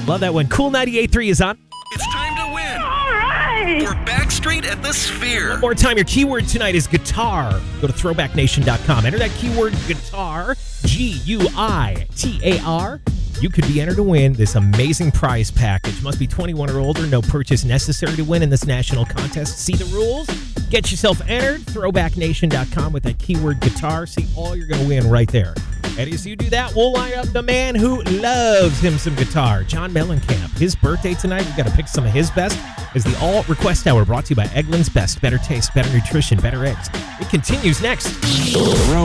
Love that one. Cool 98.3 is on. It's time to win. All right. We're Backstreet at the Sphere. One more time, your keyword tonight is guitar. Go to throwbacknation.com. Enter that keyword guitar, Guitar. You could be entered to win this amazing prize package. Must be 21 or older. No purchase necessary to win in this national contest. See the rules? Get yourself entered. Throwbacknation.com with that keyword guitar. See all you're going to win right there. And as you do that, we'll line up the man who loves him some guitar, John Mellencamp. His birthday tonight. We've got to pick some of his best. Is the All Request Hour brought to you by Eggland's Best. Better taste, better nutrition, better eggs. It continues next.